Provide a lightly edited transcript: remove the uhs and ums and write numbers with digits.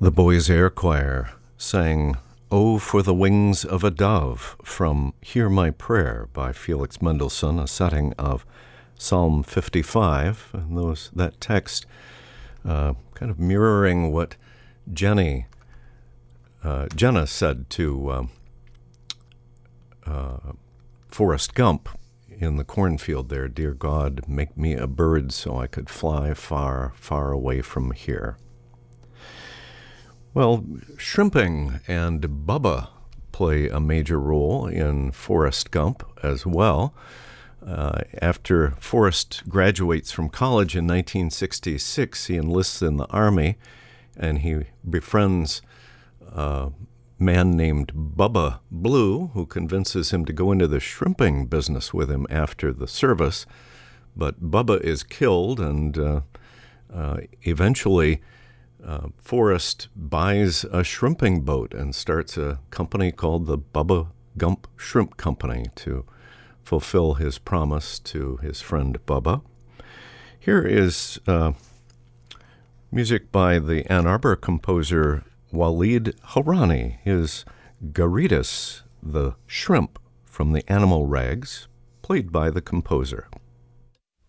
The Boys Air Choir sang "Oh, for the Wings of a Dove" from "Hear My Prayer" by Felix Mendelssohn, a setting of Psalm 55, and that text kind of mirroring what Jenna said to Forrest Gump in the cornfield there. "Dear God, make me a bird so I could fly far, far away from here." Well, shrimping and Bubba play a major role in Forrest Gump as well. After Forrest graduates from college in 1966, he enlists in the Army, and he befriends a man named Bubba Blue, who convinces him to go into the shrimping business with him after the service. But Bubba is killed, and eventually Forrest buys a shrimping boat and starts a company called the Bubba Gump Shrimp Company to fulfill his promise to his friend Bubba. Here is music by the Ann Arbor composer Walid Harani, his Garitas, the shrimp from the Animal Rags, played by the composer.